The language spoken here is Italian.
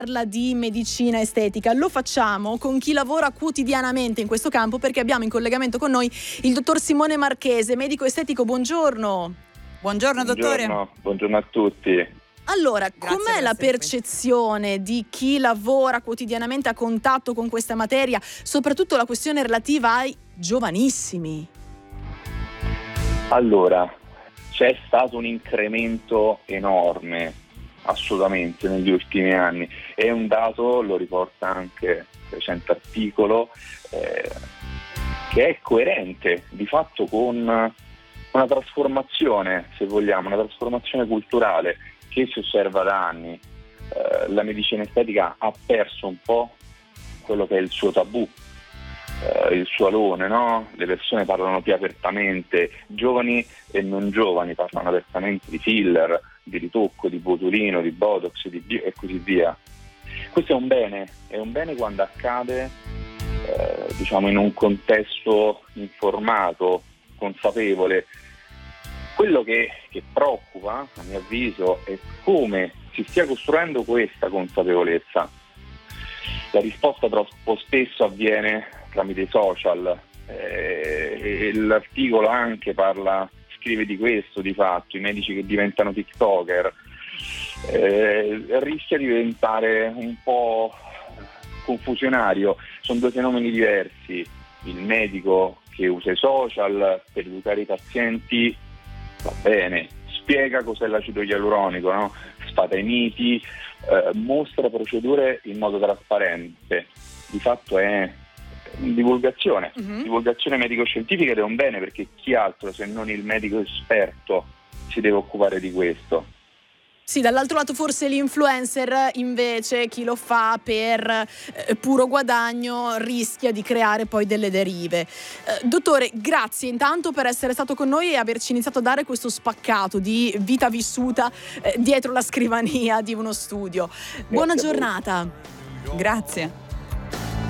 Parla di medicina estetica. Lo facciamo con chi lavora quotidianamente in questo campo, perché abbiamo in collegamento con noi il dottor Simone Marchese, medico estetico. Buongiorno. Buongiorno dottore. Buongiorno a tutti. Allora, Grazie com'è per la essere qui. percezione di chi lavora quotidianamente a contatto con questa materia, soprattutto la questione relativa ai giovanissimi? Allora, c'è stato un incremento enorme, assolutamente, negli ultimi anni. È un dato, lo riporta anche il recente articolo, che è coerente di fatto con una trasformazione, se vogliamo, una trasformazione culturale che si osserva da anni. La medicina estetica ha perso un po' quello che è il suo tabù, il suo alone, no? Le persone parlano più apertamente, giovani e non giovani parlano apertamente di filler, di ritocco, di botulino, di botox, e così via. Questo è un bene quando accade in un contesto informato, consapevole. Quello che preoccupa, a mio avviso, è come si stia costruendo questa consapevolezza. La risposta troppo spesso avviene tramite i social, e l'articolo anche scrive di questo di fatto, i medici che diventano TikToker, rischia di diventare un po' confusionario. Sono due fenomeni diversi. Il medico che usa i social per educare i pazienti va bene, spiega cos'è l'acido ialuronico, no? Sfata i miti, mostra procedure in modo trasparente. Di fatto è divulgazione medico-scientifica, ed è un bene, perché chi altro se non il medico esperto si deve occupare di questo. Sì, dall'altro lato forse l'influencer invece, chi lo fa per puro guadagno, rischia di creare poi delle derive. Dottore, grazie intanto per essere stato con noi e averci iniziato a dare questo spaccato di vita vissuta dietro la scrivania di uno studio. Buona giornata. Grazie.